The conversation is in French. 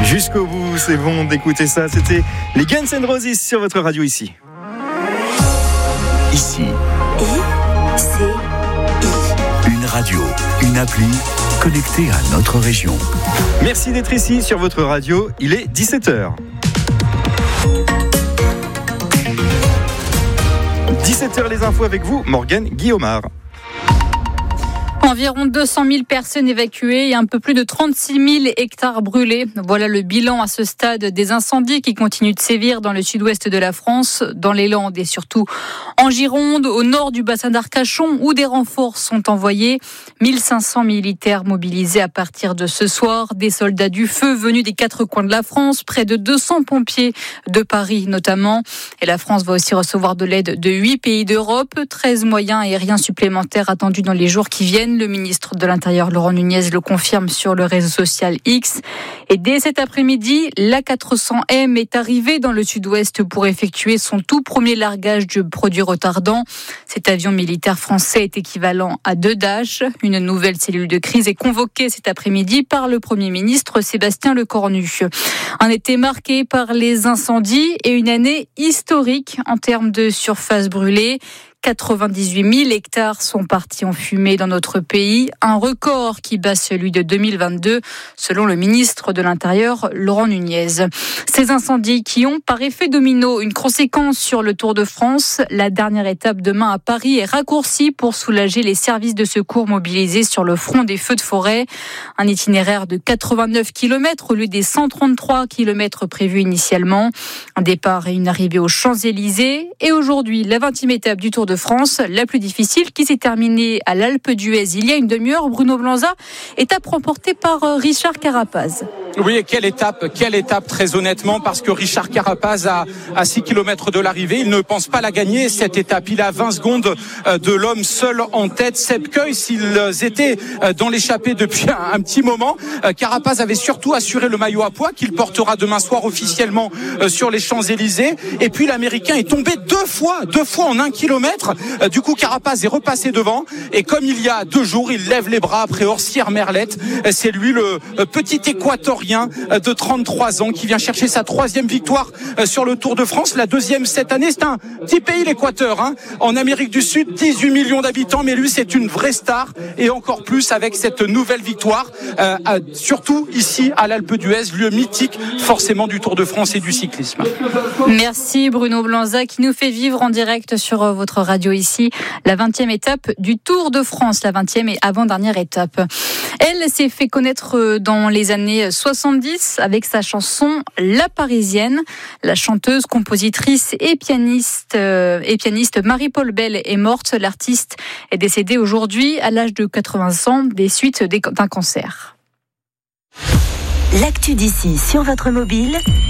Jusqu'au bout, c'est bon d'écouter ça. C'était les Guns N' Roses sur votre radio ici. Ici. Une radio, une appli connectée à notre région. Merci d'être ici sur votre radio. Il est 17h. 17h les infos avec vous, Morgane Guillaumard. Environ 200 000 personnes évacuées et un peu plus de 36 000 hectares brûlés. Voilà le bilan à ce stade des incendies qui continuent de sévir dans le sud-ouest de la France, dans les Landes et surtout en Gironde, au nord du bassin d'Arcachon, où des renforts sont envoyés. 1500 militaires mobilisés à partir de ce soir, des soldats du feu venus des 4 coins de la France, près de 200 pompiers de Paris notamment. Et la France va aussi recevoir de l'aide de 8 pays d'Europe, 13 moyens aériens supplémentaires attendus dans les jours qui viennent. Le ministre de l'Intérieur, Laurent Nunez, le confirme sur le réseau social X. Et dès cet après-midi, l'A400M est arrivé dans le sud-ouest pour effectuer son tout premier largage de produits retardants. Cet avion militaire français est équivalent à 2 Dash. Une nouvelle cellule de crise est convoquée cet après-midi par le Premier ministre Sébastien Lecornu. Un été marqué par les incendies et une année historique en termes de surface brûlée. 98 000 hectares sont partis en fumée dans notre pays, un record qui bat celui de 2022, selon le ministre de l'Intérieur, Laurent Nunez. Ces incendies qui ont, par effet domino, une conséquence sur le Tour de France. La dernière étape demain à Paris est raccourcie pour soulager les services de secours mobilisés sur le front des feux de forêt. Un itinéraire de 89 km au lieu des 133 km prévus initialement. Un départ et une arrivée aux Champs-Élysées. Et aujourd'hui, la 20e étape du Tour de France, la plus difficile, qui s'est terminée à l'Alpe d'Huez il y a une demi-heure. Bruno Blanza, étape remportée par Richard Carapaz. Oui, quelle étape très honnêtement, parce que Richard Carapaz à 6 km de l'arrivée, il ne pense pas la gagner cette étape. Il est à 20 secondes de l'homme seul en tête. Sepp Kuss, s'ils étaient dans l'échappée depuis un petit moment. Carapaz avait surtout assuré le maillot à pois qu'il portera demain soir officiellement sur les Champs-Élysées. Et puis l'Américain est tombé deux fois en 1 kilomètre. Du coup, Carapaz est repassé devant. Et comme il y a 2 jours, il lève les bras après Orsières-Merlet. C'est lui le petit Équatorien de 33 ans qui vient chercher sa 3e victoire sur le Tour de France, la 2e cette année. C'est un petit pays, l'Équateur, en Amérique du Sud, 18 millions d'habitants, mais lui c'est une vraie star, et encore plus avec cette nouvelle victoire, surtout ici à l'Alpe d'Huez, lieu mythique forcément du Tour de France et du cyclisme. Merci Bruno Blanza qui nous fait vivre en direct sur votre radio ici la 20e étape du Tour de France, la 20e et avant-dernière étape. Elle s'est fait connaître dans les années 70 avec sa chanson La Parisienne. La chanteuse, compositrice et pianiste Marie-Paule Bell est morte. L'artiste est décédée aujourd'hui à l'âge de 80 ans des suites d'un cancer. L'actu d'ici sur votre mobile,